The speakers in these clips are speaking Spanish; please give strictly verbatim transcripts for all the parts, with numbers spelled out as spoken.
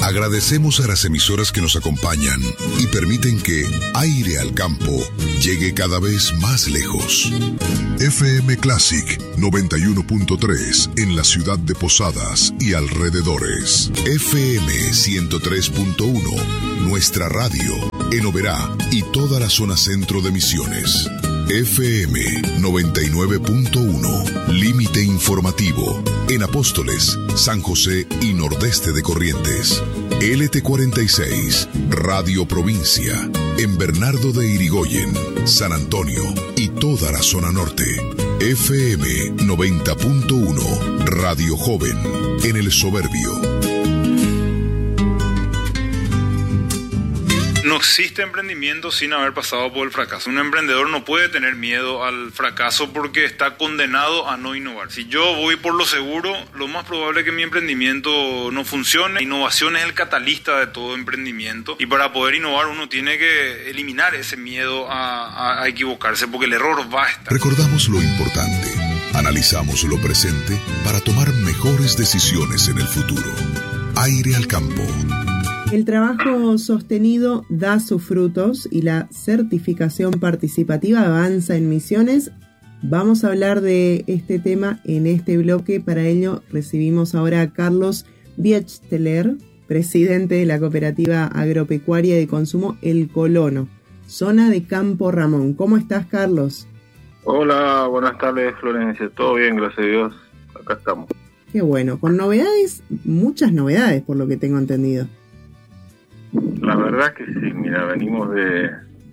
Agradecemos a las emisoras que nos acompañan y permiten que Aire al Campo llegue cada vez más lejos. F M Classic noventa y uno punto tres en la ciudad de Posadas y alrededores. F M ciento tres punto uno, nuestra radio, en Oberá y toda la zona centro de Misiones. F M noventa y nueve punto uno, límite informativo, en Apóstoles, San José y nordeste de Corrientes. L T cuarenta y seis, Radio Provincia, en Bernardo de Irigoyen, San Antonio y toda la zona norte. F M noventa punto uno, Radio Joven, en El Soberbio. No existe emprendimiento sin haber pasado por el fracaso. Un emprendedor no puede tener miedo al fracaso porque está condenado a no innovar. Si yo voy por lo seguro, lo más probable es que mi emprendimiento no funcione. La innovación es el catalista de todo emprendimiento, y para poder innovar uno tiene que eliminar ese miedo a, a, a equivocarse, porque el error va a estar. Recordamos lo importante, analizamos lo presente para tomar mejores decisiones en el futuro. Aire al Campo. El trabajo sostenido da sus frutos y la certificación participativa avanza en Misiones. Vamos a hablar de este tema en este bloque. Para ello recibimos ahora a Carlos Biechteler, presidente de la Cooperativa Agropecuaria de Consumo El Colono, zona de Campo Ramón. ¿Cómo estás, Carlos? Hola, buenas tardes, Florencia. Todo bien, gracias a Dios. Acá estamos. Qué bueno. Con novedades, muchas novedades por lo que tengo entendido. La verdad que sí, mira, venimos de,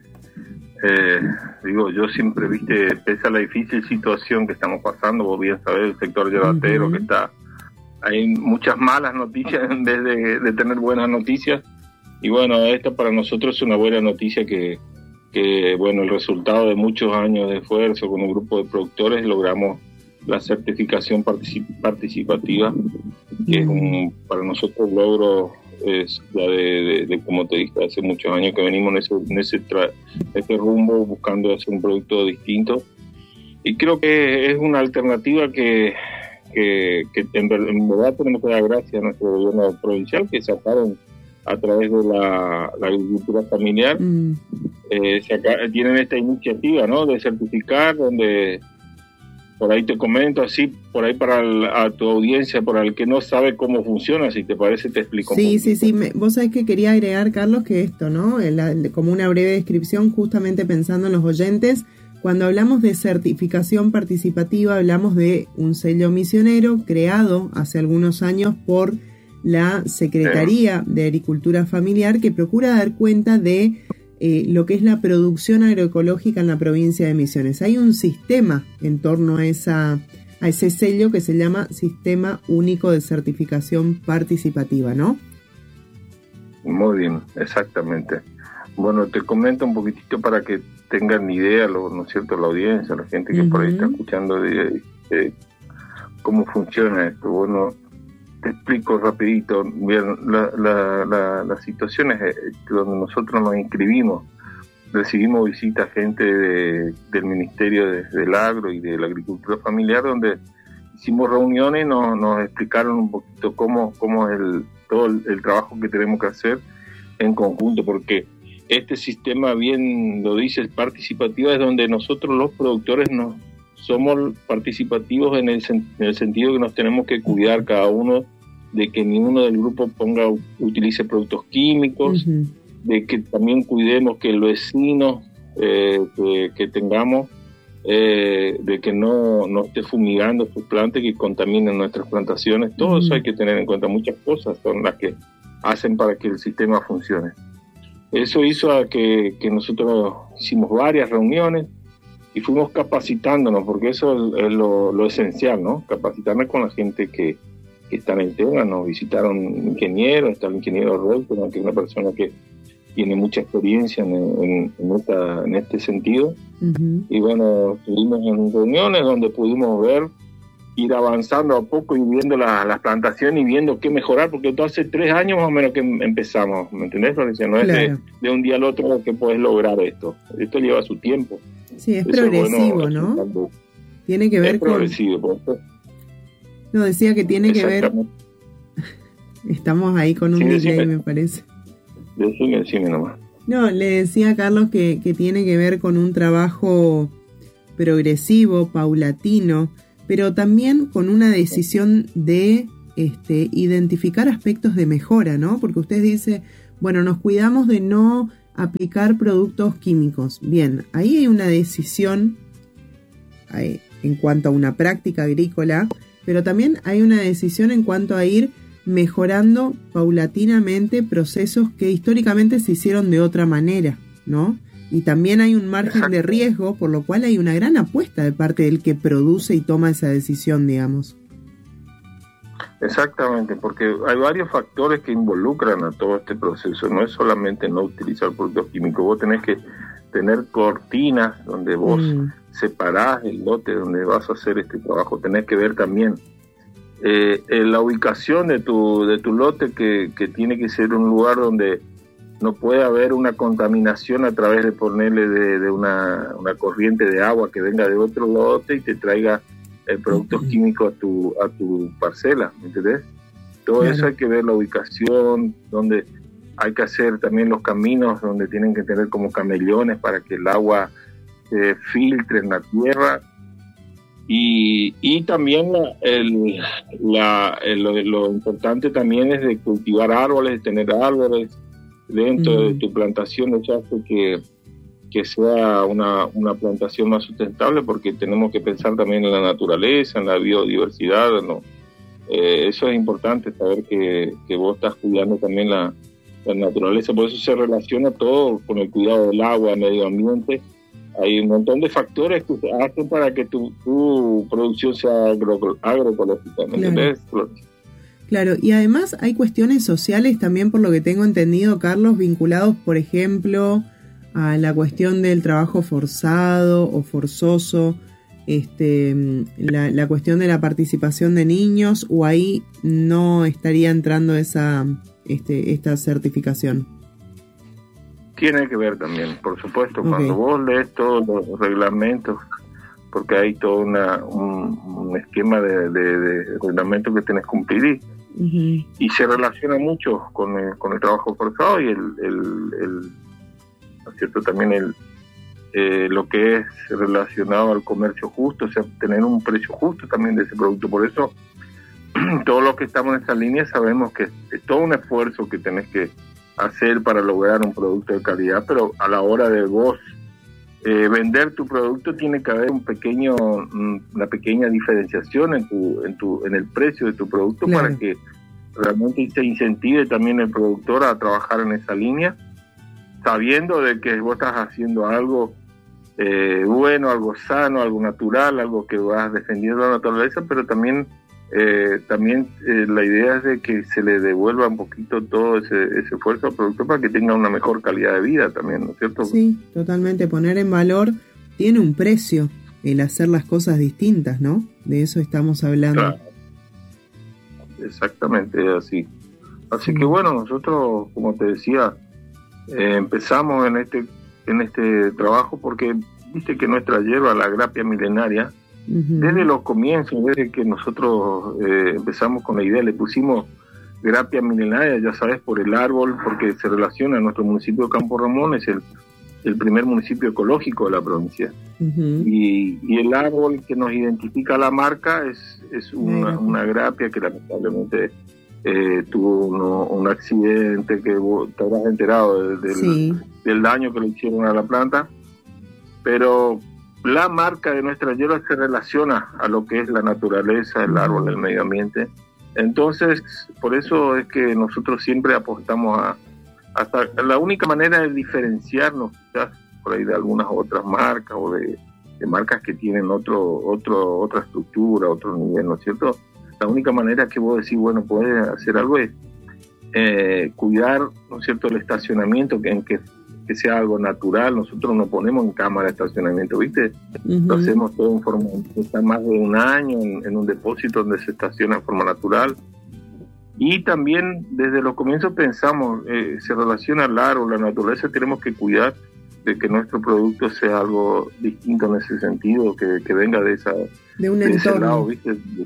eh, digo, yo siempre, viste, pese a la difícil situación que estamos pasando, vos bien sabés, el sector llevatero, uh-huh. que está, hay muchas malas noticias en vez de, de tener buenas noticias, y bueno, esta para nosotros es una buena noticia que, que, bueno, el resultado de muchos años de esfuerzo con un grupo de productores logramos la certificación particip- participativa, que uh-huh. es un, para nosotros, un logro. Es ya de, de, de, como te dije, hace muchos años que venimos en ese, en ese, tra- ese rumbo buscando hacer un producto distinto, y creo que es una alternativa que, que, que en, ver, en verdad tenemos que dar gracias a nuestro gobierno provincial, que sacaron a través de la, la agricultura familiar, mm. eh, saca, tienen esta iniciativa, ¿no?, de certificar, donde por ahí te comento así, por ahí para el, a tu audiencia, para el que no sabe cómo funciona, si te parece te explico un Sí, poquito. sí, sí, me, vos sabés que quería agregar, Carlos, que esto, ¿no? La, como una breve descripción, justamente pensando en los oyentes, cuando hablamos de certificación participativa, hablamos de un sello misionero creado hace algunos años por la Secretaría sí. de Agricultura Familiar, que procura dar cuenta de Eh, lo que es la producción agroecológica en la provincia de Misiones. Hay un sistema en torno a, esa, a ese sello que se llama Sistema Único de Certificación Participativa, ¿no? Muy bien, exactamente. Bueno, te comento un poquitito para que tengan idea, lo, ¿no es cierto?, la audiencia, la gente que uh-huh. por ahí está escuchando de, de cómo funciona esto. Bueno, te explico rapidito. Bien, la, la, la, la situación es donde nosotros nos inscribimos, recibimos visitas gente de, del Ministerio de, del Agro y de la Agricultura Familiar, donde hicimos reuniones y nos, nos explicaron un poquito cómo, cómo es el, todo el, el trabajo que tenemos que hacer en conjunto, porque este sistema, bien lo dice, es participativo, es donde nosotros los productores nos somos participativos en el, en el sentido que nos tenemos que cuidar cada uno de que ninguno del grupo ponga utilice productos químicos, uh-huh. de que también cuidemos que el vecino eh, que, que tengamos, eh, de que no, no esté fumigando sus plantas que contaminen nuestras plantaciones. Todo uh-huh. eso hay que tener en cuenta. Muchas cosas son las que hacen para que el sistema funcione. Eso hizo a que, que nosotros hicimos varias reuniones y fuimos capacitándonos, porque eso es lo, lo esencial, ¿no? Capacitarnos con la gente que, que está en el tema. Nos visitaron ingenieros, está el ingeniero Rolton, que es una persona que tiene mucha experiencia en, en, en, esta, en este sentido. Uh-huh. Y bueno, estuvimos en reuniones donde pudimos ver, ir avanzando a poco y viendo la, las plantaciones y viendo qué mejorar, porque esto hace tres años más o menos que empezamos, ¿me entendés, Florencia? No claro. es de, de un día al otro que puedes lograr esto. Esto lleva su tiempo. Sí, es eso progresivo, es bueno, ¿no? Tiene que ver es con... progresivo, por eso. No, decía que tiene que ver... Estamos ahí con un sí, delay, decime. me parece. Decime, decime nomás. No, le decía a Carlos que, que tiene que ver con un trabajo progresivo, paulatino, pero también con una decisión de este, identificar aspectos de mejora, ¿no? Porque usted dice, bueno, nos cuidamos de no aplicar productos químicos. Bien, ahí hay una decisión hay, en cuanto a una práctica agrícola, pero también hay una decisión en cuanto a ir mejorando paulatinamente procesos que históricamente se hicieron de otra manera, ¿no? Y también hay un margen de riesgo, por lo cual hay una gran apuesta de parte del que produce y toma esa decisión, digamos. Exactamente, porque hay varios factores que involucran a todo este proceso. No es solamente no utilizar productos químicos. Vos tenés que tener cortinas donde vos mm. separás el lote donde vas a hacer este trabajo. Tenés que ver también eh, la ubicación de tu de tu lote, que, que tiene que ser un lugar donde no puede haber una contaminación a través de ponerle de, de una, una corriente de agua que venga de otro lote y te traiga el producto uh-huh. químico a tu a tu parcela, ¿me entendés? Todo claro. Eso hay que ver la ubicación, donde hay que hacer también los caminos, donde tienen que tener como camellones para que el agua se filtre en la tierra. Y, y también la, el, la, el, lo, lo importante también es de cultivar árboles, de tener árboles dentro uh-huh. de tu plantación, de hecho, que que sea una, una plantación más sustentable, porque tenemos que pensar también en la naturaleza, en la biodiversidad, ¿no? Eh, eso es importante, saber que, que vos estás cuidando también la, la naturaleza, por eso se relaciona todo con el cuidado del agua, el medio ambiente. Hay un montón de factores que hacen para que tu, tu producción sea agro, agroecológica, ¿me entiendes? Claro. Claro, y además hay cuestiones sociales también, por lo que tengo entendido, Carlos, vinculados, por ejemplo, a la cuestión del trabajo forzado o forzoso, este, la, la cuestión de la participación de niños, o ahí no estaría entrando esa este, esta certificación. Tiene que ver también, por supuesto, okay. Cuando vos lees todos los reglamentos, porque hay todo una, un, un esquema de, de, de reglamentos que tenés que cumplir y, uh-huh. y se relaciona mucho con el, con el trabajo forzado y el, el, el ¿cierto? También el eh, lo que es relacionado al comercio justo, o sea, tener un precio justo también de ese producto. Por eso todos los que estamos en esa línea sabemos que es todo un esfuerzo que tenés que hacer para lograr un producto de calidad, pero a la hora de vos eh, vender tu producto tiene que haber un pequeño una pequeña diferenciación en tu en tu en el precio de tu producto, claro. Para que realmente se incentive también el productor a trabajar en esa línea, sabiendo de que vos estás haciendo algo eh, bueno, algo sano, algo natural, algo que vas defendiendo la naturaleza, pero también eh, también eh, la idea es de que se le devuelva un poquito todo ese, ese esfuerzo al productor para que tenga una mejor calidad de vida también, ¿no es cierto? Sí, totalmente. Poner en valor tiene un precio el hacer las cosas distintas, ¿no? De eso estamos hablando. Claro. Exactamente, así. Así sí. Que bueno, nosotros, como te decía, Eh, empezamos en este en este trabajo porque viste que nuestra hierba, la grapia milenaria, uh-huh. desde los comienzos, desde que nosotros eh, empezamos con la idea, le pusimos grapia milenaria, ya sabes, por el árbol, porque se relaciona a nuestro municipio de Campo Ramón, es el, el primer municipio ecológico de la provincia. Uh-huh. y, y el árbol que nos identifica la marca es, es una, uh-huh. una grapia que lamentablemente Eh, tuvo uno, un accidente que vos te habrás enterado de, del, sí. del daño que le hicieron a la planta, pero la marca de nuestra hierba se relaciona a lo que es la naturaleza, el árbol, el medio ambiente. Entonces, por eso es que nosotros siempre apostamos a hasta la única manera de diferenciarnos quizás por ahí de algunas otras marcas o de, de marcas que tienen otro otro otra estructura, otro nivel, ¿no es cierto? La única manera que vos decís, bueno, podés hacer algo es eh, cuidar, ¿no es cierto?, el estacionamiento, que, en que, que sea algo natural. Nosotros no ponemos en cámara de estacionamiento, ¿viste? Uh-huh. Lo hacemos todo en forma, está más de un año en, en un depósito donde se estaciona en forma natural. Y también desde los comienzos pensamos, eh, se relaciona al árbol, la naturaleza, tenemos que cuidar de que nuestro producto sea algo distinto en ese sentido, que, que venga de esa de un de entorno. Ese lado, ¿viste? De,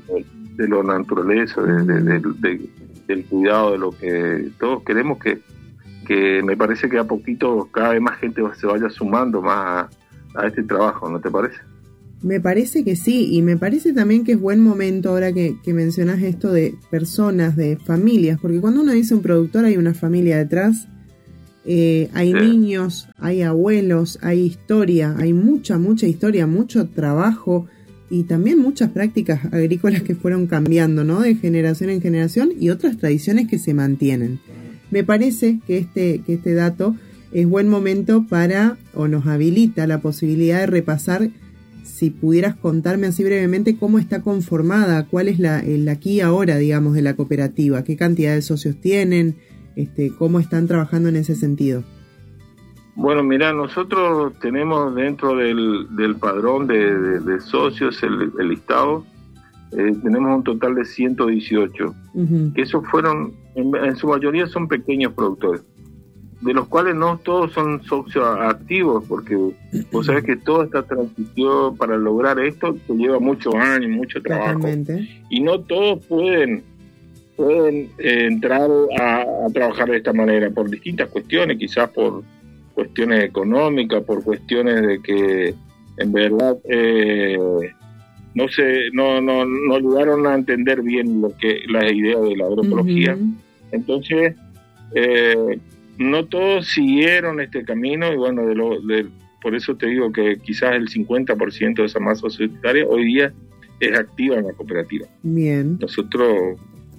de la naturaleza, de, de, de, de, del cuidado de lo que todos queremos, que, que me parece que a poquito cada vez más gente se vaya sumando más a, a este trabajo, ¿no te parece? Me parece que sí, y me parece también que es buen momento ahora que, que mencionas esto de personas, de familias, porque cuando uno dice un productor hay una familia detrás, eh, hay sí. niños, hay abuelos, hay historia, hay mucha, mucha historia, mucho trabajo y también muchas prácticas agrícolas que fueron cambiando, ¿no? De generación en generación y otras tradiciones que se mantienen. Me parece que este, que este dato es buen momento para, o nos habilita la posibilidad de repasar. Si pudieras contarme así brevemente cómo está conformada, cuál es la, el aquí y ahora, digamos, de la cooperativa, qué cantidad de socios tienen, este, cómo están trabajando en ese sentido. Bueno, mira, nosotros tenemos dentro del, del padrón de, de, de socios, el, el listado, eh, tenemos un total de ciento dieciocho, uh-huh. que esos fueron, en, en su mayoría son pequeños productores, de los cuales no todos son socios activos, porque vos sabés que toda esta transición para lograr esto te lleva muchos años, mucho trabajo. Totalmente. Y no todos pueden pueden eh, entrar a, a trabajar de esta manera por distintas cuestiones, quizás por cuestiones económicas, por cuestiones de que en verdad eh, no se no no no ayudaron a entender bien lo que las ideas de la agroecología. Uh-huh. Entonces eh, no todos siguieron este camino y bueno, de lo, de, por eso te digo que quizás el cincuenta por ciento de esa masa societaria hoy día es activa en la cooperativa. Bien. Nosotros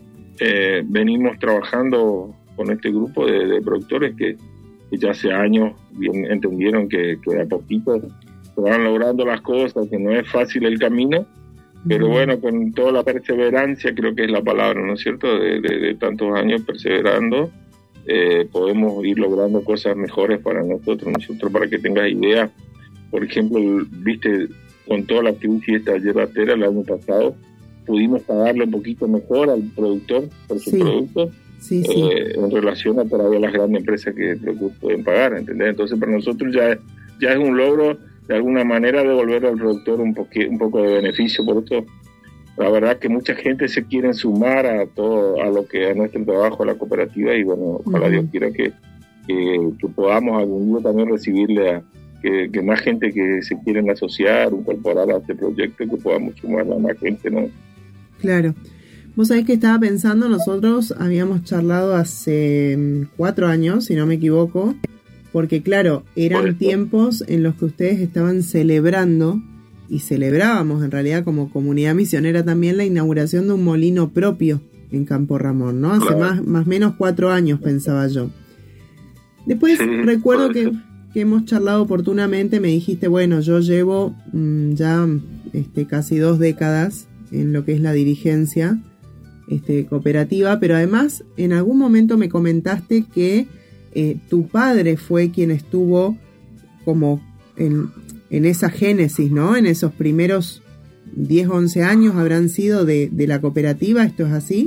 eh, venimos trabajando con este grupo de, de productores que, que ya hace años bien entendieron que, que a poquito se van logrando las cosas, que no es fácil el camino, pero bueno, con toda la perseverancia, creo que es la palabra, ¿no es cierto?, de, de, de tantos años perseverando, Eh, podemos ir logrando cosas mejores para nosotros, nosotros para que tengas idea. Por ejemplo, viste, con toda la crisis esta yerbatera el año pasado, pudimos pagarle un poquito mejor al productor por su sí. producto sí, eh, sí. en relación a todavía las grandes empresas que pueden pagar, ¿entendés? Entonces para nosotros ya, ya es un logro de alguna manera devolver al productor un, poqu- un poco de beneficio. Por eso la verdad que mucha gente se quiere sumar a todo, a lo que a nuestro trabajo, a la cooperativa, y bueno, ojalá uh-huh. Dios quiera que, que, que podamos algún día también recibirle a que, que más gente que se quieren asociar, incorporar a este proyecto, que podamos sumar a más gente, ¿no? Claro. Vos sabés que estaba pensando, nosotros habíamos charlado hace cuatro años, si no me equivoco, porque claro, eran tiempos en los que ustedes estaban celebrando y celebrábamos en realidad como comunidad misionera también la inauguración de un molino propio en Campo Ramón, ¿no? Hace claro. más más menos cuatro años, pensaba yo. Después sí, recuerdo que, que hemos charlado oportunamente, me dijiste, bueno, yo llevo mmm, ya este, casi dos décadas en lo que es la dirigencia este, cooperativa, pero además en algún momento me comentaste que eh, tu padre fue quien estuvo como en... en esa génesis, ¿no? En esos primeros diez, once años habrán sido de, de la cooperativa, ¿esto es así?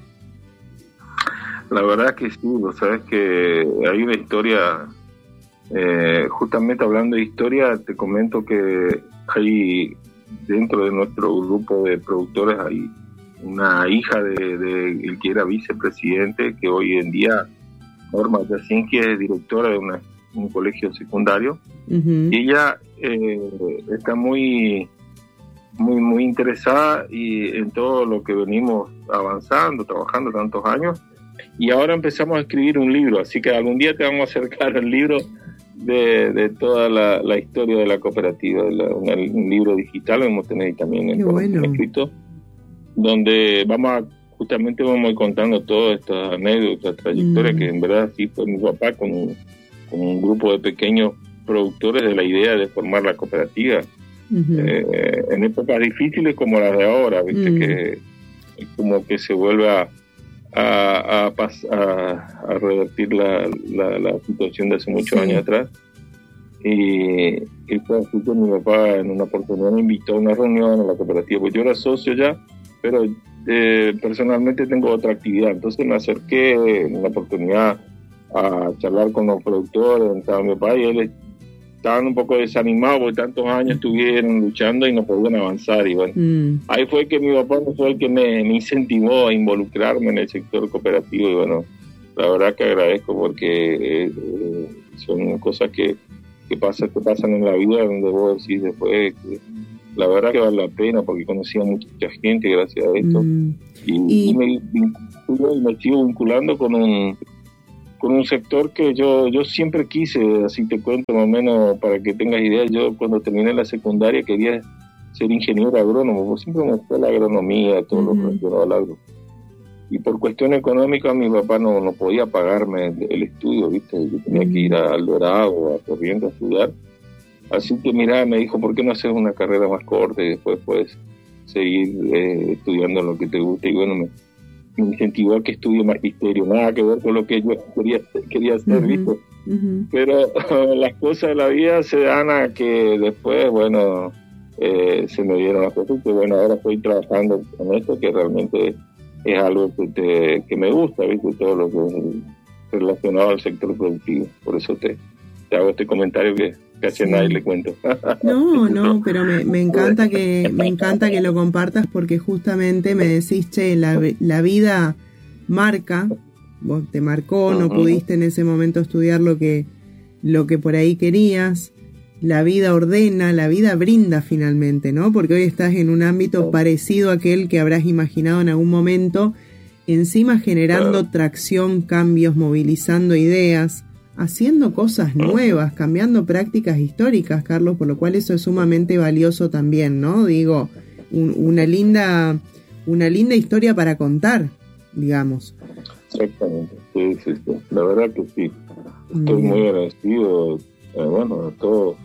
La verdad que sí, vos sabés que hay una historia, eh, justamente hablando de historia, te comento que hay dentro de nuestro grupo de productores hay una hija de, de el que era vicepresidente, que hoy en día, Norma Yacinski, es directora de una, un colegio secundario, uh-huh. y ella eh, está muy muy muy interesada y en todo lo que venimos avanzando, trabajando tantos años, y ahora empezamos a escribir un libro, así que algún día te vamos a acercar el libro de, de toda la, la historia de la cooperativa, de la, un, un libro digital lo hemos tenido también en, bueno. escrito, donde vamos a, justamente vamos a ir contando todas estas anécdotas, trayectorias, mm. que en verdad sí fue mi papá con un, con un grupo de pequeños productores de la idea de formar la cooperativa, uh-huh. eh, en épocas difíciles como las de ahora, viste, uh-huh. que como que se vuelve a a, a, a, a revertir la, la, la situación de hace muchos sí. años atrás, y, y fue así que mi papá en una oportunidad me invitó a una reunión a la cooperativa, pues yo era socio ya, pero eh, personalmente tengo otra actividad, entonces me acerqué en una oportunidad a charlar con los productores, estaba mi papá, y él estaban un poco desanimados porque tantos años estuvieron luchando y no podían avanzar. Y bueno, mm. ahí fue que mi papá fue el que me, me incentivó a involucrarme en el sector cooperativo. Y bueno, la verdad que agradezco porque eh, eh, son cosas que, que, pasa, que pasan en la vida donde vos decís después que la verdad que vale la pena porque conocí a mucha gente gracias a esto. Mm. Y, y... y me vinculo y me sigo vinculando con un con un sector que yo yo siempre quise, así te cuento más o menos para que tengas idea. Yo cuando terminé la secundaria quería ser ingeniero agrónomo, porque siempre me gustó la agronomía, todo uh-huh. lo relacionado al agro. Y por cuestión económica mi papá no, no podía pagarme el, el estudio, ¿viste? Yo tenía uh-huh. que ir a El Dorado, a Corrientes a estudiar. Así que mira, me dijo, ¿por qué no haces una carrera más corta y después puedes seguir eh, estudiando lo que te gusta? Y bueno, me me incentivó a que estudie magisterio, nada que ver con lo que yo quería, quería hacer, uh-huh, ¿viste? Uh-huh. Pero las cosas de la vida se dan a que después, bueno, eh, se me dieron las cosas, que bueno, ahora estoy trabajando con esto, que realmente es algo que, te, que me gusta, ¿viste? Todo lo que es relacionado al sector productivo. Por eso te, te hago este comentario que casi a nadie le cuento. No, no, pero me, me encanta que me encanta que lo compartas porque justamente me decís, che, la, la vida marca, vos te marcó, no pudiste en ese momento estudiar lo que, lo que por ahí querías, la vida ordena, la vida brinda finalmente, ¿no? Porque hoy estás en un ámbito parecido a aquel que habrás imaginado en algún momento, encima generando claro. tracción, cambios, movilizando ideas, haciendo cosas nuevas, cambiando prácticas históricas, Carlos, por lo cual eso es sumamente valioso también, ¿no? Digo, un, una linda una linda historia para contar, digamos. Exactamente, sí, sí, sí. La verdad que sí. Estoy Bien. muy agradecido, eh, bueno, de todo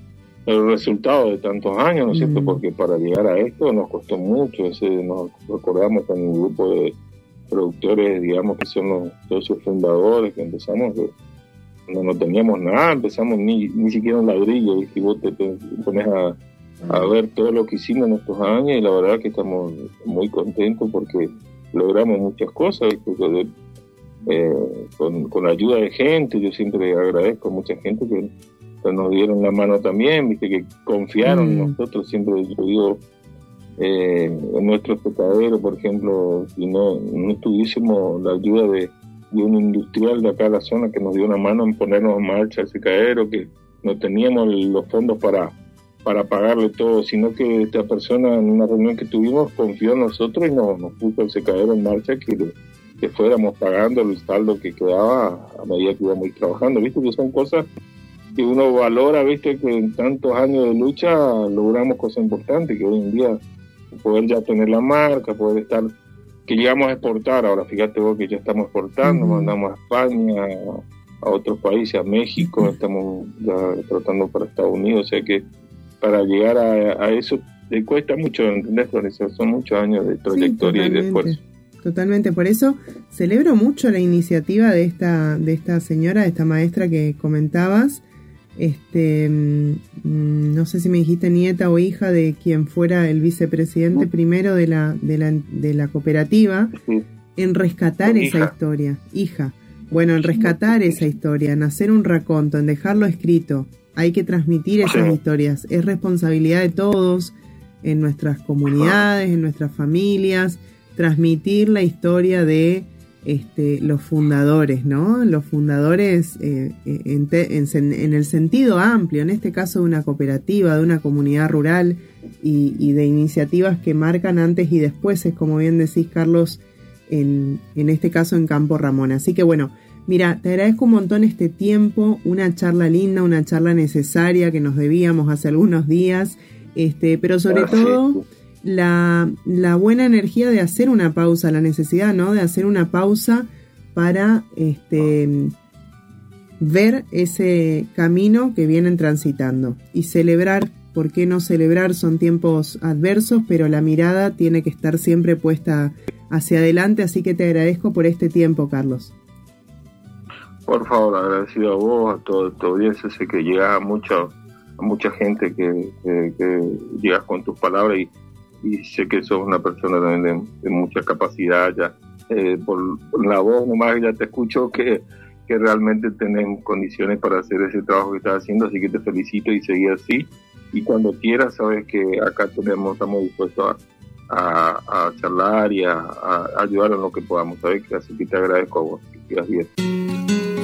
el resultado de tantos años, ¿no es cierto? Mm. Porque para llegar a esto nos costó mucho. Ese, nos recordamos con un grupo de productores, digamos, que son los socios fundadores, que empezamos... Que, no, no teníamos nada, empezamos ni, ni siquiera un ladrillo, y vos te, te pones a, a ver todo lo que hicimos en estos años y la verdad que estamos muy contentos porque logramos muchas cosas, porque, eh, con, con la ayuda de gente. Yo siempre agradezco a mucha gente que, que nos dieron la mano también, viste, que confiaron mm. en nosotros. Siempre yo digo, eh, en nuestro secadero, por ejemplo, si no, no tuviésemos la ayuda de de un industrial de acá de la zona que nos dio una mano en ponernos en marcha el secadero, que no teníamos los fondos para, para pagarle todo, sino que esta persona en una reunión que tuvimos confió en nosotros y nos, nos puso el secadero en marcha, que, que fuéramos pagando el saldo que quedaba a medida que íbamos trabajando, ¿viste? Que son cosas que uno valora, ¿viste? Que en tantos años de lucha logramos cosas importantes, que hoy en día poder ya tener la marca, poder estar... que llegamos a exportar, ahora fíjate vos que ya estamos exportando, uh-huh. mandamos a España, a otros países, a México, uh-huh. estamos ya tratando para Estados Unidos, o sea que para llegar a, a eso te cuesta mucho, ¿entendés, Florencia? Son muchos años de trayectoria sí, y de esfuerzo. Totalmente, por eso celebro mucho la iniciativa de esta, de esta señora, de esta maestra que comentabas, este mmm, no sé si me dijiste nieta o hija de quien fuera el vicepresidente primero de la de la, de la cooperativa, en rescatar Con esa hija. historia, hija, bueno, en rescatar esa historia, en hacer un raconto, en dejarlo escrito. Hay que transmitir esas sí. historias, es responsabilidad de todos, en nuestras comunidades, en nuestras familias, transmitir la historia de Este, los fundadores, ¿no? Los fundadores eh, en, te, en, en el sentido amplio, en este caso de una cooperativa, de una comunidad rural y, y de iniciativas que marcan antes y después, es como bien decís, Carlos, en, en este caso en Campo Ramón. Así que bueno, mira, te agradezco un montón este tiempo, una charla linda, una charla necesaria que nos debíamos hace algunos días, este, pero sobre ah, todo... Sí. La, la buena energía de hacer una pausa, la necesidad, ¿no? De hacer una pausa para este, ver ese camino que vienen transitando y celebrar. ¿Por qué no celebrar? Son tiempos adversos, pero la mirada tiene que estar siempre puesta hacia adelante, así que te agradezco por este tiempo, Carlos. Por favor, agradecido a vos, a toda tu audiencia, sé que llega a mucha, a mucha gente que, que, que llegas con tus palabras y y sé que sos una persona también de, de mucha capacidad ya, eh, por, por la voz nomás ya te escucho que, que realmente tenés condiciones para hacer ese trabajo que estás haciendo, así que te felicito y seguí así. Y cuando quieras, sabes que acá tenemos, estamos dispuestos a, a, a charlar y a, a ayudar en lo que podamos, ¿sabes? Así que te agradezco a vos, que sigas bien.